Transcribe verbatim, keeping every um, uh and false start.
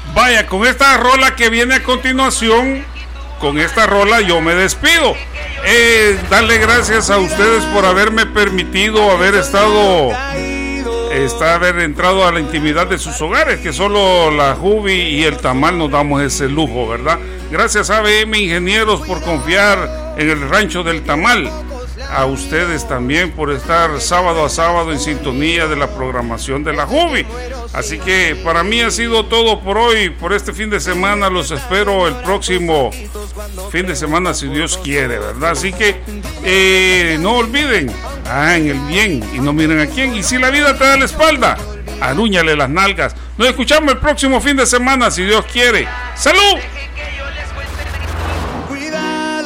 Vaya, con esta rola que viene a continuación, con esta rola yo me despido. Eh, darle gracias a ustedes por haberme permitido haber estado, está, haber entrado a la intimidad de sus hogares, que solo la Jubi y el Tamal nos damos ese lujo, ¿verdad? Gracias a A B M Ingenieros por confiar en el rancho del Tamal. A ustedes también por estar sábado a sábado en sintonía de la programación de la Jubi. Así que para mí ha sido todo por hoy, por este fin de semana. Los espero el próximo fin de semana, si Dios quiere, ¿verdad? Así que eh, no olviden, ah, en el bien y no miren a quién. Y si la vida te da la espalda, arúñale las nalgas. Nos escuchamos el próximo fin de semana, si Dios quiere. ¡Salud!